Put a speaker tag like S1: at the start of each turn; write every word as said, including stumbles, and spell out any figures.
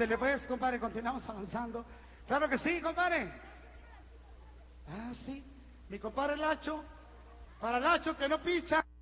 S1: Ándele pues, compadre, continuamos avanzando. Claro que sí, compadre. Ah, sí. Mi compadre Lacho. Para Lacho que no picha.